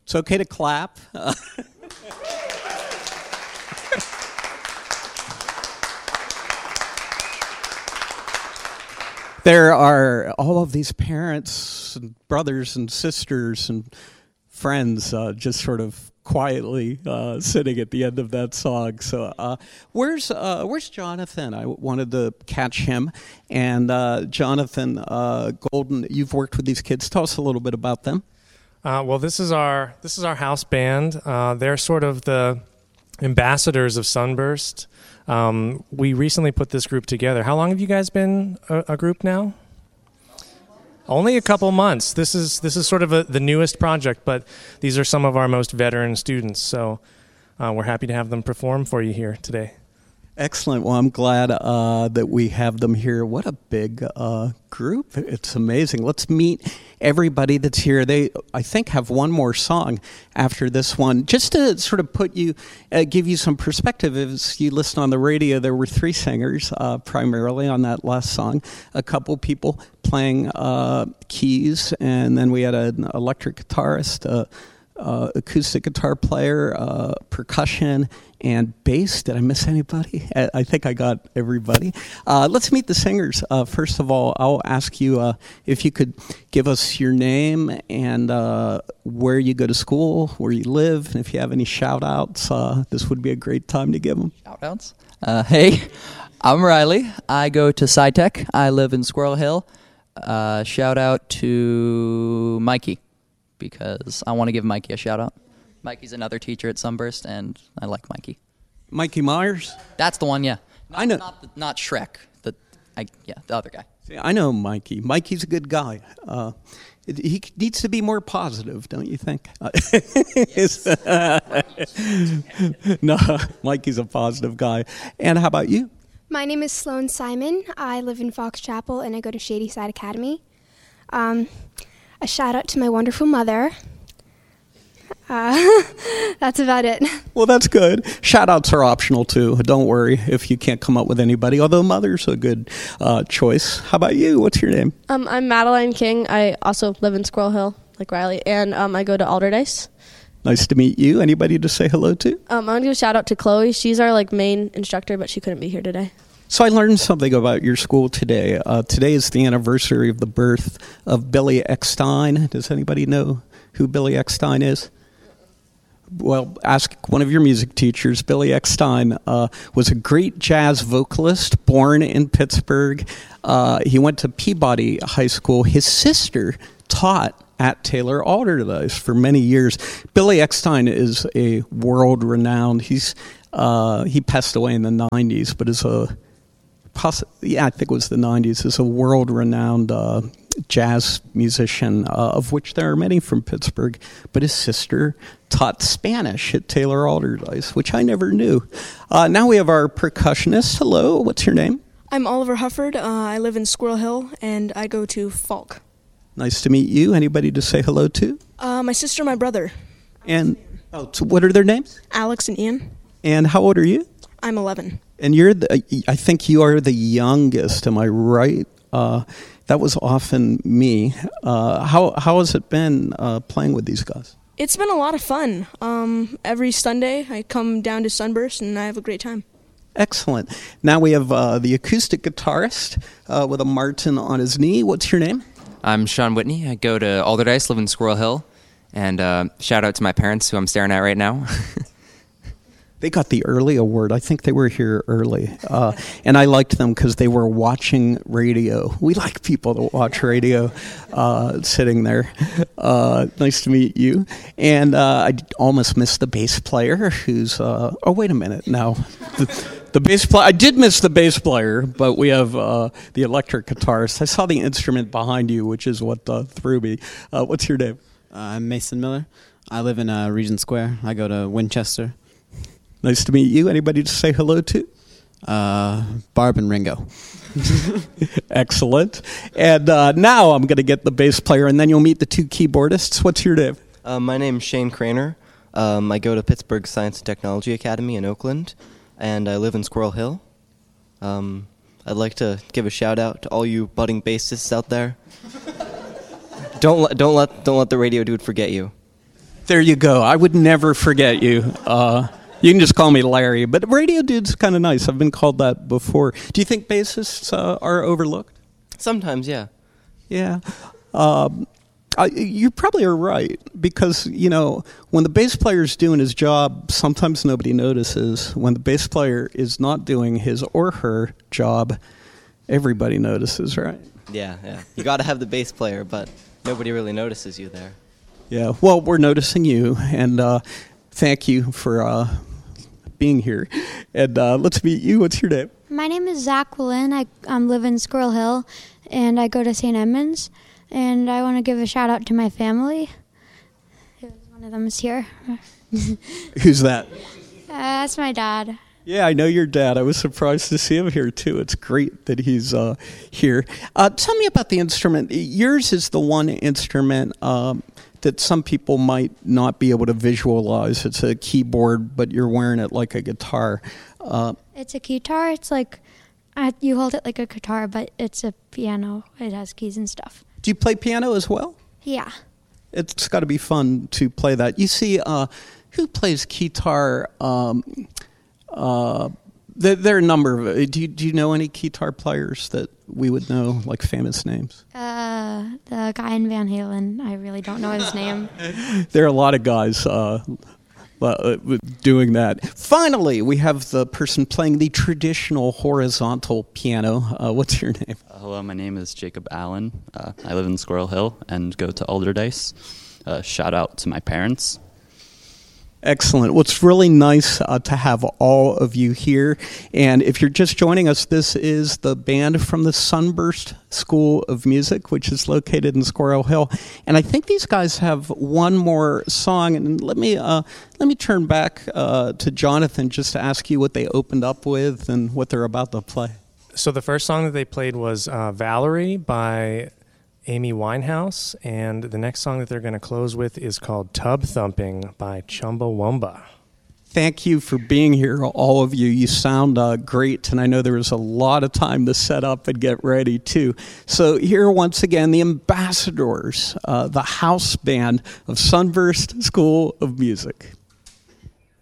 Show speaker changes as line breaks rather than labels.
It's okay to clap. There are all of these parents and brothers and sisters and friends just sort of quietly sitting at the end of that song. So where's Jonathan? I wanted to catch him. And Jonathan Golden, you've worked with these kids. Tell us a little bit about them.
Well, this is our house band. They're sort of the ambassadors of Sunburst. We recently put this group together. How long have you guys been a group now? Only a couple months. This is sort of the newest project, but these are some of our most veteran students. So we're happy to have them perform for you here today.
Excellent. Well, I'm glad that we have them here. What a big group. It's amazing. Let's meet everybody that's here. They, I think, have one more song after this one. Just to sort of give you some perspective, as you listen on the radio, there were 3 singers primarily on that last song, a couple people playing keys, and then we had an electric guitarist, acoustic guitar player, percussion, and bass. Did I miss anybody? I think I got everybody. Let's meet the singers. First of all, I'll ask you if you could give us your name and where you go to school, where you live, and if you have any shout-outs. This would be a great time to give them.
Shout-outs? Hey, I'm Riley. I go to SciTech. I live in Squirrel Hill. Shout-out to Mikey, because I want to give Mikey a shout-out. Mikey's another teacher at Sunburst, and I like Mikey.
Mikey Myers?
That's the one, yeah.
I know.
Not Shrek. The other guy.
See, I know Mikey. Mikey's a good guy. He needs to be more positive, don't you think? No, Mikey's a positive guy. And how about you?
My name is Sloan Simon. I live in Fox Chapel, and I go to Shady Side Academy. A shout-out to my wonderful mother. That's about it.
Well, that's good. Shout-outs are optional, too. Don't worry if you can't come up with anybody, although mother's a good choice. How about you? What's your name?
I'm Madeline King. I also live in Squirrel Hill, like Riley, and I go to Alderdice.
Nice to meet you. Anybody to say hello to?
I'm going to give a shout-out to Chloe. She's our main instructor, but she couldn't be here today.
So I learned something about your school today. Today is the anniversary of the birth of Billy Eckstine. Does anybody know who Billy Eckstine is? Well, ask one of your music teachers. Billy Eckstine was a great jazz vocalist, born in Pittsburgh. He went to Peabody High School. His sister taught at Taylor Alderdice for many years. Billy Eckstine is a world-renowned. He passed away in the 90s, but I think it was the 90s. Is a world-renowned jazz musician, of which there are many from Pittsburgh. But his sister taught Spanish at Taylor Alderdice, which I never knew. Now we have our percussionist. Hello, what's your name?
I'm Oliver Hufford. I live in Squirrel Hill, and I go to Falk.
Nice to meet you. Anybody to say hello to?
My sister, my brother.
And so what are their names?
Alex and Ian.
And how old are you?
I'm 11.
And I think you are the youngest. Am I right? That was often me. How has it been playing with these guys?
It's been a lot of fun. Every Sunday, I come down to Sunburst, and I have a great time.
Excellent. Now we have the acoustic guitarist with a Martin on his knee. What's your name?
I'm Sean Whitney. I go to Alderdice, live in Squirrel Hill. And shout out to my parents, who I'm staring at right now.
They got the early award. I think they were here early. And I liked them because they were watching radio. We like people that watch radio sitting there. Nice to meet you. And I almost missed the bass player who's... oh, wait a minute now. The bass player. I did miss the bass player, but we have the electric guitarist. I saw the instrument behind you, which is what threw me. What's your name?
I'm Mason Miller. I live in Regent Square. I go to Winchester.
Nice to meet you. Anybody to say hello to?
Barb and Ringo.
Excellent. And now I'm going to get the bass player, and then you'll meet the 2 keyboardists. What's your name?
My name's Shane Craner. I go to Pittsburgh Science and Technology Academy in Oakland, and I live in Squirrel Hill. I'd like to give a shout out to all you budding bassists out there. Don't let the radio dude forget you.
There you go. I would never forget you. You can just call me Larry, but radio dude's kind of nice. I've been called that before. Do you think bassists are overlooked?
Sometimes, yeah.
Yeah. You probably are right, because, when the bass player is doing his job, sometimes nobody notices. When the bass player is not doing his or her job, everybody notices, right?
Yeah. You got to have the bass player, but nobody really notices you there.
Yeah, well, we're noticing you, and thank you for being here. And let's meet you. What's your name?
My name is Zach Willin. I live in Squirrel Hill, and I go to St. Edmunds. And I want to give a shout out to my family. One of them is here.
Who's that?
That's my dad.
Yeah, I know your dad. I was surprised to see him here, too. It's great that he's here. Tell me about the instrument. Yours is the one instrument that some people might not be able to visualize. It's a keyboard, but you're wearing it like a guitar.
It's a guitar. It's like, you hold it like a guitar, but it's a piano. It has keys and stuff.
Do you play piano as well?
Yeah.
It's got to be fun to play that. You see, who plays guitar? There are a number of. Do you know any guitar players that we would know, like famous names?
The guy in Van Halen. I really don't know his name.
There are a lot of guys doing that. Finally, we have the person playing the traditional horizontal piano. What's your name?
Hello, my name is Jacob Allen. I live in Squirrel Hill and go to Alderdice. Shout out to my parents.
Excellent. Well, it's really nice to have all of you here. And if you're just joining us, this is the band from the Sunburst School of Music, which is located in Squirrel Hill. And I think these guys have one more song. And let me turn back to Jonathan just to ask you what they opened up with and what they're about to play.
So the first song that they played was Valerie by Amy Winehouse, and the next song that they're going to close with is called Tub Thumping by Chumbawamba.
Thank you for being here, all of you. You sound great, and I know there was a lot of time to set up and get ready, too. So here, once again, the ambassadors, the house band of Sunburst School of Music.